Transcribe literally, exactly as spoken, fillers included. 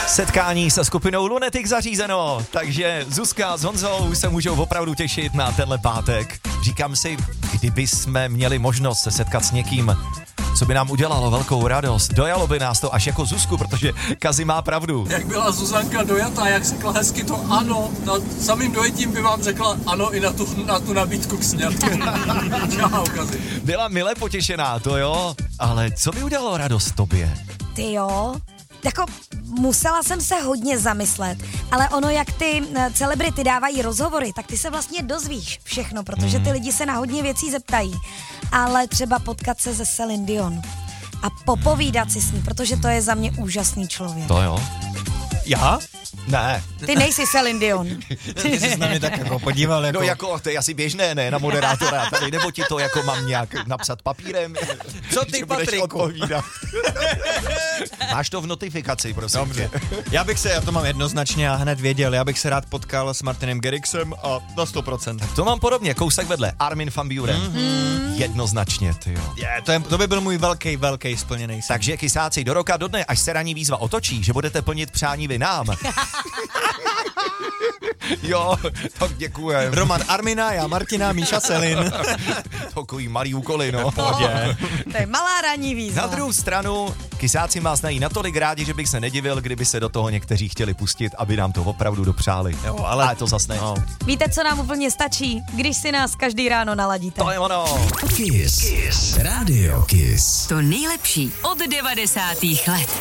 Setkání se skupinou Lunatic zařízeno, takže Zuzka s Honzou se můžou opravdu těšit na tenhle pátek. Říkám si, kdyby jsme měli možnost se setkat s někým, co by nám udělalo velkou radost, dojalo by nás to až jako Zuzku, protože Kazi má pravdu. Jak byla Zuzanka dojatá, jak řekla hezky to ano, na samým dojetím by vám řekla ano i na tu, na tu nabídku k sňatku. Čau, Kazi. Byla mile potěšená, to jo, ale co by udělalo radost tobě? Ty jo, jako musela jsem se hodně zamyslet, ale ono, jak ty celebrity dávají rozhovory, tak ty se vlastně dozvíš všechno, protože ty lidi se na hodně věcí zeptají. Ale třeba potkat se se Celine Dion a popovídat si s ní, protože to je za mě úžasný člověk. To jo. Já? Ne. Ty nejsi Celine Dion. Ty jsi na mě tak jako podíval jako... No jako, to je asi běžné, ne, na moderátora tady, nebo ti to jako mám nějak napsat papírem? Co ty, Patriku? Máš to v notifikaci, prosím. Dobře. Já bych se, já to mám jednoznačně a hned věděl, já bych se rád potkal s Martinem Garrixem a na sto procent. To mám podobně, kousek vedle, Armin van Buuren. Mm-hmm. Jednoznačně, ty jo. Je, to, je, to by byl můj velký, velký splněný sen. Takže kysáci, do roka, do dne, až se ranní výzva otočí, že budete plnit přání vy nám. Jo, tak děkujem. Roman Armina, já Martina, Míša Selin. Takový malý úkoly, no. Pohodě. To je malá ranní výzva. Na druhou stranu, kysáci vás znají natolik rádi, že bych se nedivil, kdyby se do toho někteří chtěli pustit, aby nám to opravdu dopřáli. Jo, ale... ale to zas ne. No. Víte, co nám úplně stačí? Když si nás každý ráno naladíte. To je ono. Kiss. Kiss. Radio Kiss. To nejlepší od devadesátých let.